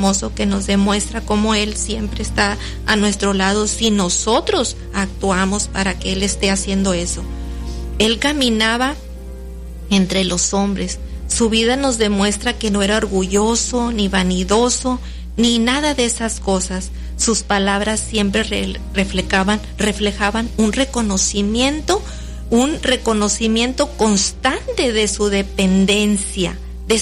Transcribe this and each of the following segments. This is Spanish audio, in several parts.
hermoso que nos demuestra cómo Él siempre está a nuestro lado si nosotros actuamos para que Él esté haciendo eso. Él caminaba entre los hombres. Su vida nos demuestra que no era orgulloso, ni vanidoso, ni nada de esas cosas. Sus palabras siempre reflejaban un reconocimiento constante de su dependencia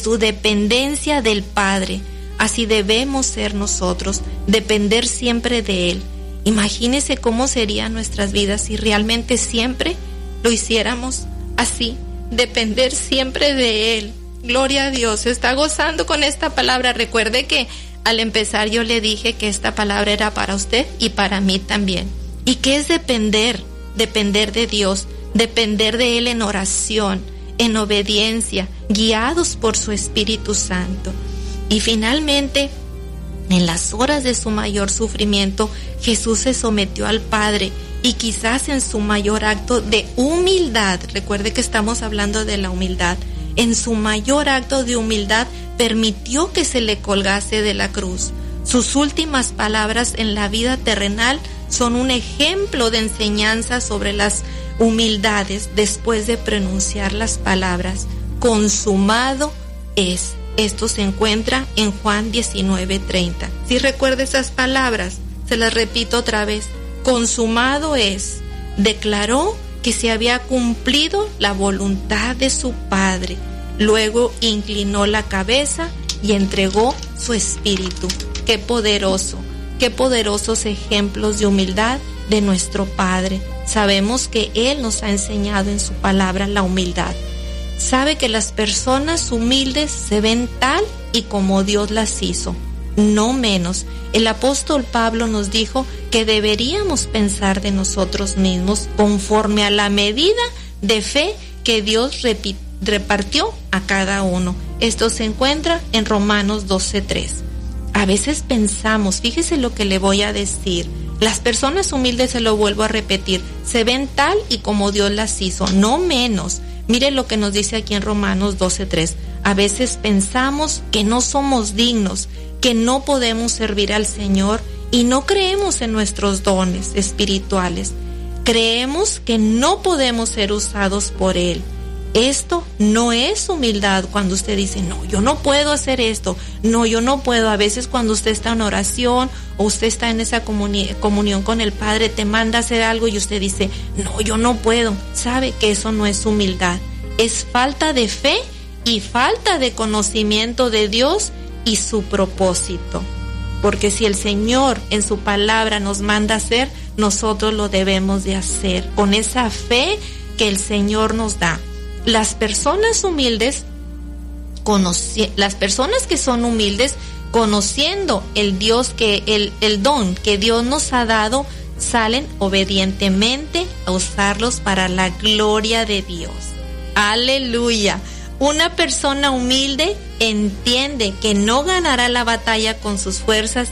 del Padre. Así debemos ser nosotros, depender siempre de Él. Imagínese cómo serían nuestras vidas si realmente siempre lo hiciéramos así, depender siempre de Él. Gloria a Dios, se está gozando con esta palabra. Recuerde que al empezar yo le dije que esta palabra era para usted y para mí también. ¿Y qué es depender? Depender de Dios, depender de Él en oración, en obediencia, guiados por su Espíritu Santo. Y finalmente, en las horas de su mayor sufrimiento, Jesús se sometió al Padre, y quizás en su mayor acto de humildad, recuerde que estamos hablando de la humildad, en su mayor acto de humildad permitió que se le colgase de la cruz. Sus últimas palabras en la vida terrenal son un ejemplo de enseñanza sobre las humildades después de pronunciar las palabras consumado es. Esto se encuentra en Juan 19:30. Si recuerda esas palabras, se las repito otra vez. Consumado es. Declaró que se había cumplido la voluntad de su Padre. Luego inclinó la cabeza y entregó su espíritu. Qué poderosos ejemplos de humildad de nuestro Padre. Sabemos que Él nos ha enseñado en su palabra la humildad. Sabe que las personas humildes se ven tal y como Dios las hizo, no menos. El apóstol Pablo nos dijo que deberíamos pensar de nosotros mismos conforme a la medida de fe que Dios repartió a cada uno. Esto se encuentra en Romanos 12:3. A veces pensamos, fíjese lo que le voy a decir, las personas humildes, se lo vuelvo a repetir, se ven tal y como Dios las hizo, no menos. Mire lo que nos dice aquí en Romanos 12:3. A veces pensamos que no somos dignos, que no podemos servir al Señor y no creemos en nuestros dones espirituales. Creemos que no podemos ser usados por Él. Esto no es humildad cuando usted dice, no, yo no puedo hacer esto, no, yo no puedo. A veces cuando usted está en oración o usted está en esa comunión con el Padre, te manda a hacer algo y usted dice, no, yo no puedo. Sabe que eso no es humildad, es falta de fe y falta de conocimiento de Dios y su propósito. Porque si el Señor en su palabra nos manda a hacer, nosotros lo debemos de hacer con esa fe que el Señor nos da. Las personas humildes, las personas que son humildes, conociendo el don que Dios nos ha dado, salen obedientemente a usarlos para la gloria de Dios. ¡Aleluya! Una persona humilde entiende que no ganará la batalla con sus fuerzas